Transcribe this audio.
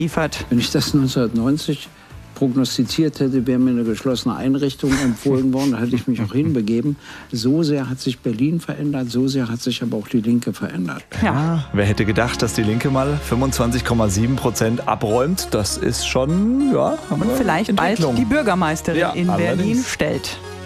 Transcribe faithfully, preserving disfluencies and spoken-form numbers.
liefert. Wenn ich das neunzehnhundertneunzig prognostiziert hätte, wäre mir eine geschlossene Einrichtung empfohlen worden. Da hätte ich mich auch hinbegeben. So sehr hat sich Berlin verändert, so sehr hat sich aber auch die Linke verändert. Ja, wer hätte gedacht, dass die Linke mal fünfundzwanzig Komma sieben Prozent abräumt? Das ist schon, ja, Und vielleicht bald die Bürgermeisterin ja, in Berlin allerdings. stellt.